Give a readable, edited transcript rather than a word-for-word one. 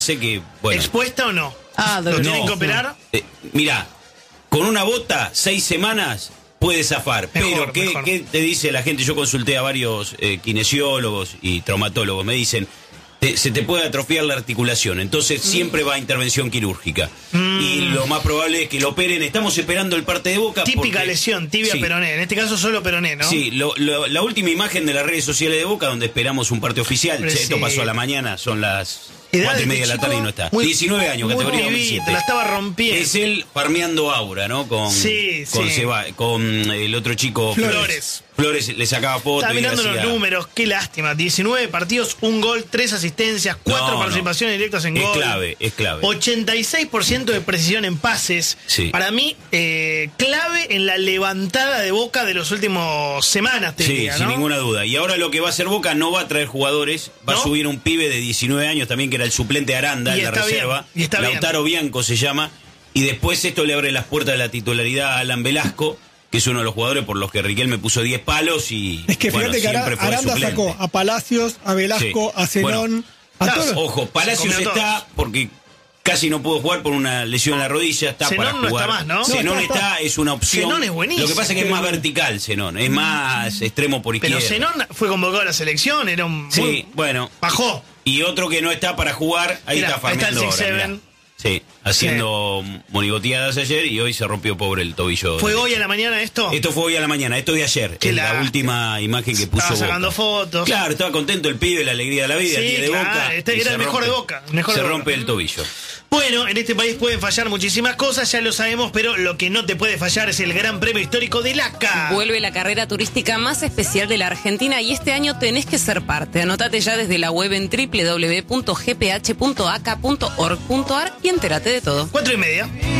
sé que, bueno. ¿Expuesta o no? ¿Lo tienen que operar? Mirá, con una bota, 6 semanas puede zafar. Mejor, pero, mejor. ¿qué te dice la gente? Yo consulté a varios kinesiólogos y traumatólogos. Me dicen, se te puede atrofiar la articulación. Entonces siempre va a intervención quirúrgica. Y lo más probable es que lo operen. Estamos esperando el parte de Boca. Típica lesión, tibia, sí. peroné. En este caso solo peroné, ¿no? Sí, la última imagen de las redes sociales de Boca, donde esperamos un parte oficial. Pero Esto sí. pasó a la mañana, son las Edad 4:30 de la chico, tarde y no está. muy- 19 años, muy categoría pibito, 2007. la estaba rompiendo. Es él farmeando aura, ¿no? Con el otro chico Flores. Flores le sacaba fotos. Estaba mirando los números, qué lástima. 19 partidos, 1 gol, 3 asistencias, 4 participaciones directas en gol. Es clave. 86% de precisión en pases. Sí. Para mí, clave en la levantada de Boca de los últimos semanas, te Sí, diría, sin ¿no? ninguna duda. Y ahora lo que va a hacer Boca no va a traer jugadores, va ¿No? a subir un pibe de 19 años también, que era el suplente Aranda Y en la está bien, reserva. y está bien. Lautaro Bianco se llama. Y después esto le abre las puertas de la titularidad a Alan Velasco, que es uno de los jugadores por los que Riquelme puso 10 palos y Es que bueno, fíjate que siempre fue Aranda suplente. sacó a Palacios, a Velasco, Sí. a Zenón, Bueno, a todos. Ojo, Palacios Se comió a está porque casi no pudo jugar por una lesión en la rodilla, está Zenón para no jugar. está más, ¿no? Zenón No, está. es una opción. Zenón es buenísimo. Lo que pasa es que es más vertical Zenón, es más extremo por Pero izquierda. Zenón fue convocado a la selección, era un... Sí, bueno. Bajó. Y otro que no está para jugar, ahí Mirá, está ahí está farmeando el ahora. 6-7. mirá. Sí, haciendo monigoteadas ayer y hoy se rompió pobre el tobillo. ¿Fue hoy a la mañana esto? Esto fue hoy a la mañana, esto de ayer. Qué Es la lástima. última imagen que puso Estaba sacando Boca. fotos. Claro, estaba contento el pibe, la alegría de la vida, Sí, el día de claro, Boca. este y era se el mejor rompe- de Boca, el mejor se de Boca. rompe el tobillo. Bueno, en este país pueden fallar muchísimas cosas, ya lo sabemos, pero lo que no te puede fallar es el Gran Premio Histórico del ACA. Vuelve la carrera turística más especial de la Argentina y este año tenés que ser parte. Anotate ya desde la web en www.gph.aca.org.ar y entérate de todo. 4:30.